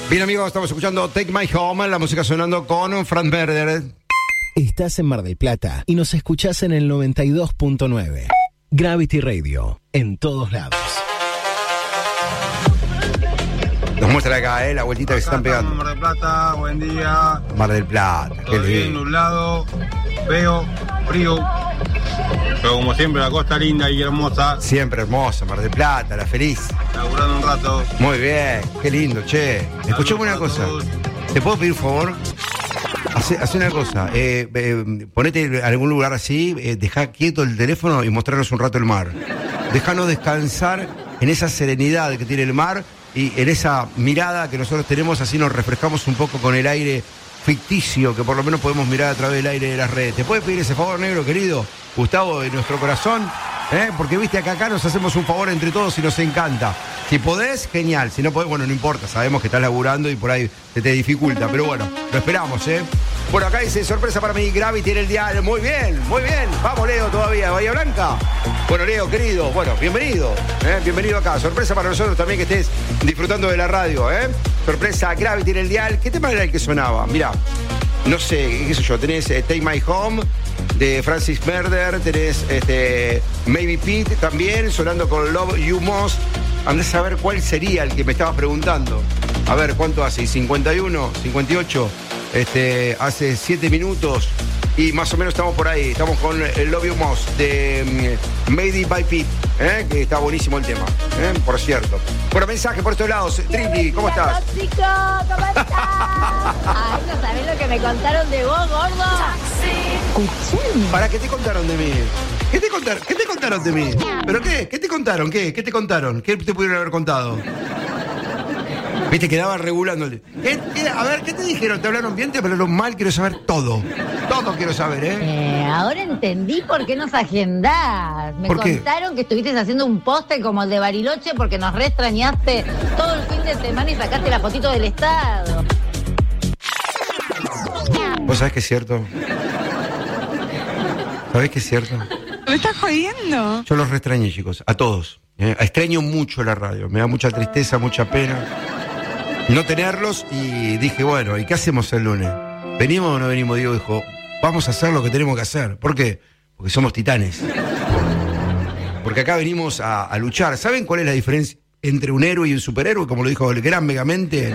Bien, amigos, estamos escuchando Take My Home, la música sonando con Franz Werder. Estás en Mar del Plata y nos escuchás en el 92.9. Gravity Radio, en todos lados. Nos muestra acá, la vueltita que se están pegando. Mar del Plata, buen día. Mar del Plata, qué Todo bien, lindo. nublado, feo, frío. Pero como siempre, la costa linda y hermosa. Siempre hermosa, Mar del Plata, la feliz. Laburando un rato. Muy bien, qué lindo, che. Escuchame una cosa. ¿Te puedo pedir un favor? Hace una cosa. Ponete en algún lugar así, dejá quieto el teléfono y mostrarnos un rato el mar. Déjanos descansar en esa serenidad que tiene el mar y en esa mirada que nosotros tenemos, así nos refrescamos un poco con el aire ficticio que por lo menos podemos mirar a través del aire de las redes. ¿Te puedes pedir ese favor, negro querido? Gustavo, de nuestro corazón, porque viste que acá nos hacemos un favor entre todos y nos encanta. Si podés, genial. Si no podés, bueno, no importa. Sabemos que estás laburando y por ahí se te dificulta. Pero bueno, lo esperamos, Bueno, acá dice, sorpresa para mí, Gravity en el dial. Muy bien, muy bien. Vamos, Leo, todavía. Bahía Blanca. Bueno, Leo, querido, bueno, bienvenido. Bienvenido acá. Sorpresa para nosotros también que estés disfrutando de la radio, Sorpresa, Gravity en el dial. ¿Qué tema era el que sonaba? Mirá, no sé, qué sé yo, tenés Take My Home de Francis Werder, tenés Maybe Pete también, sonando con Love You Most. Andás a ver cuál sería el que me estabas preguntando. A ver, ¿cuánto hace? 51, 58, hace 7 minutos y más o menos estamos por ahí. Estamos con el Love You Most de Maybe by Pete, que está buenísimo el tema, por cierto. Bueno, mensaje por estos lados. Trini, ¿cómo estás? Tóxico, ¿cómo estás? Ay, no sabés lo que me contaron de vos, gordo. Escuchame. ¿Para qué te contaron de mí? ¿Qué te contaron de mí? ¿Pero qué? ¿Qué te contaron? ¿Qué te contaron? ¿Qué te pudieron haber contado? Viste, quedaba regulando. A ver, ¿qué te dijeron? ¿Te hablaron bien? ¿Te hablaron mal? Quiero saber todo. Todo quiero saber, Ahora entendí por qué nos agendás. Me ¿Por qué? contaron que estuviste haciendo un poste como el de Bariloche porque nos re extrañaste todo el fin de semana y sacaste la fotito del estado. ¿Vos sabés que es cierto? ¿Sabés que es cierto? ¿Me estás jodiendo? Yo los re extrañé, chicos, a todos. Extraño mucho la radio, me da mucha tristeza, mucha pena no tenerlos y dije, bueno, ¿y qué hacemos el lunes? ¿Venimos o no venimos? Diego dijo, vamos a hacer lo que tenemos que hacer. ¿Por qué? Porque somos titanes. Porque acá venimos a luchar. ¿Saben cuál es la diferencia entre un héroe y un superhéroe? Como lo dijo el gran Megamente.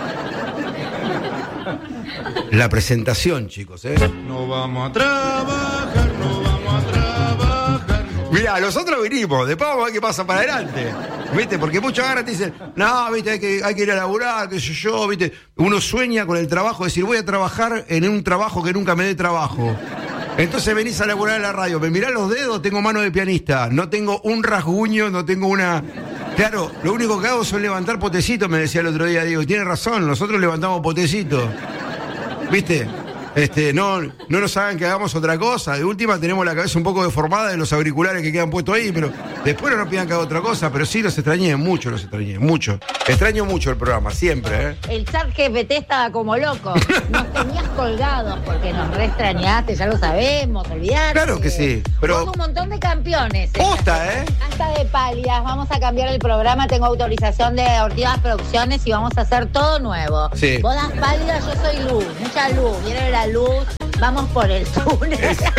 La presentación, chicos, No vamos a trabajar, no vamos a trabajar. Mirá, nosotros vinimos, después vamos a ver qué pasa para adelante. ¿Viste? Porque muchos agarran y te dicen, no, viste, hay que ir a laburar, qué sé yo, viste. Uno sueña con el trabajo, decir, voy a trabajar en un trabajo que nunca me dé trabajo. Entonces venís a laburar en la radio, me mirá los dedos, tengo mano de pianista, no tengo un rasguño, no tengo una... Claro, lo único que hago son levantar potecitos, me decía el otro día Diego, y tiene razón, nosotros levantamos potecitos. ¿Viste? No nos hagan que hagamos otra cosa. De última tenemos la cabeza un poco deformada de los auriculares que quedan puestos ahí, pero después no nos pidan que haga otra cosa. Pero sí los extrañé, mucho. Extraño mucho el programa, siempre, El chat GPT estaba como loco. Nos tenías colgados porque nos re extrañaste, ya lo sabemos, olvidate. Claro que sí, pero... Con un montón de campeones. Posta, Hasta de pálidas, vamos a cambiar el programa, tengo autorización de Ortigas Producciones y vamos a hacer todo nuevo. Sí. Vos das pálidas, yo soy luz, mucha luz, viene la luz, vamos por el túnel.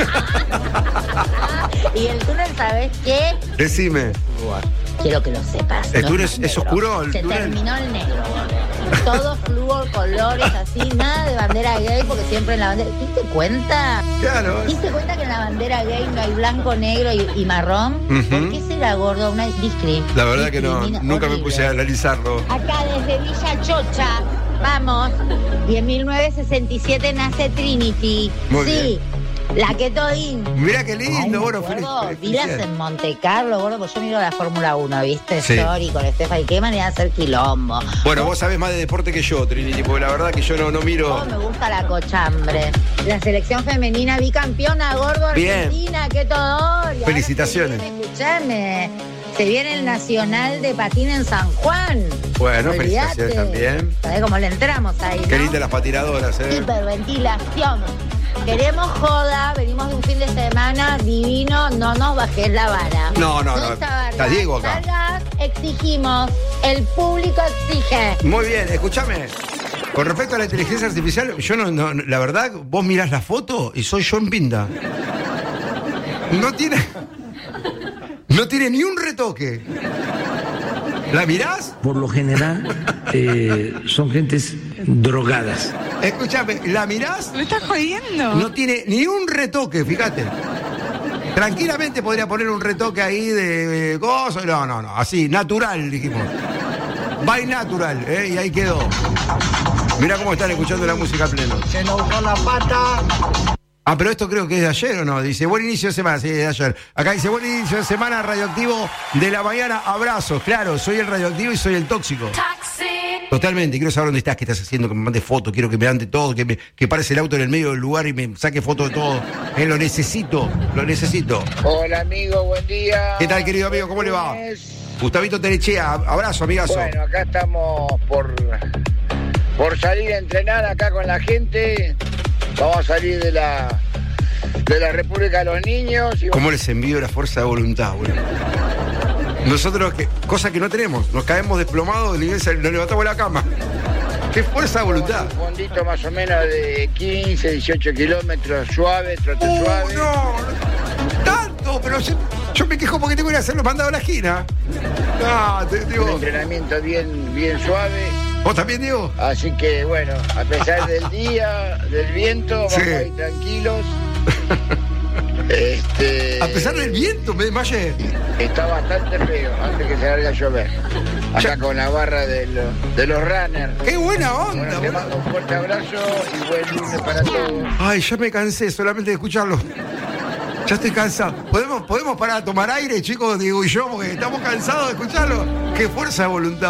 Y el túnel, ¿sabés qué? Decime. Quiero que lo sepas. ¿El no túnel es es oscuro? ¿El Se túnel? terminó el negro. Todo flúor, colores, así, nada de bandera gay, porque siempre en la bandera... ¿Te diste cuenta? Claro. ¿Te diste cuenta que en la bandera gay no hay blanco, negro y marrón? Ujú. ¿Por qué será, gordo? Una La verdad que no, nunca me puse a analizarlo. Acá desde Villa Chocha, vamos. Y en 1967 nace Trinity. Muy sí. bien. La Ketodín. Mirá qué lindo, Ay, bueno, gordo, feliz. vilas en Monte Carlo, gordo, pues yo miro la Fórmula 1, ¿viste? Sí. Sorry, con Estefa y qué manera de hacer quilombo. Bueno, vos sabés más de deporte que yo, Trinity, porque la verdad que yo no miro... Oh, me gusta la cochambre. La selección femenina bicampeona, gordo, Bien. Argentina, qué todo. Felicitaciones. Escuchame. Se viene el Nacional de Patín en San Juan. Bueno, Olvídate. felicitaciones también. ¿Sabés cómo le entramos ahí, no? Qué lindas las patinadoras, Hiperventilación. Queremos joda, venimos de un fin de semana divino, no nos bajes la vara. No. Esta Está Diego acá. Salgas exigimos, el público exige. Muy bien, escúchame. Con respecto a la inteligencia artificial, yo no, la verdad, vos mirás la foto y soy John Pinda. No tiene ni un retoque. ¿La mirás? Por lo general son gentes drogadas. Escúchame, ¿la mirás? ¿Me estás jodiendo? No tiene ni un retoque, fíjate. Tranquilamente podría poner un retoque ahí de gozo. No, así, natural, dijimos. By natural, y ahí quedó. Mirá cómo están escuchando la música a pleno. Se nos usó la pata. Ah, pero esto creo que es de ayer, ¿o no? Dice, buen inicio de semana, sí, de ayer. Acá dice, buen inicio de semana, radioactivo de la mañana, abrazos. Claro, soy el radioactivo y soy el tóxico. Totalmente, quiero saber dónde estás, qué estás haciendo, que me mandes fotos, quiero que me ande todo, que pares el auto en el medio del lugar y me saque fotos de todo. Lo necesito. Hola, amigo, buen día. ¿Qué tal, querido amigo? ¿Cómo le va? Gustavito Telechea, abrazo, amigazo. Bueno, acá estamos por salir a entrenar acá con la gente. Vamos a salir de la República de los Niños. ¿Cómo les envío la fuerza de voluntad, boludo? Nosotros, cosa que no tenemos, nos caemos desplomados, nos levantamos la cama. ¿Qué fuerza de voluntad? Un fondito más o menos de 15, 18 kilómetros, suave, trote suave. No, tanto, pero yo me quejo porque tengo que ir a hacer los mandados a la esquina. No, te digo. Un entrenamiento bien suave. ¿Vos también, Diego? Así que, bueno, a pesar del día, del viento, vamos a ir tranquilos. A pesar del viento, me desmayé. Está bastante feo antes que se largue a llover. Acá con la barra de los runners. ¡Qué buena onda! Bueno, te mando un fuerte abrazo y buen lunes para todos. Ay, ya me cansé solamente de escucharlo. Ya estoy cansado. ¿Podemos parar a tomar aire, chicos, Diego y yo? Porque estamos cansados de escucharlo. ¡Qué fuerza de voluntad!